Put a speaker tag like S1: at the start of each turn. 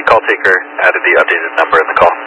S1: call taker added the updated number in the call.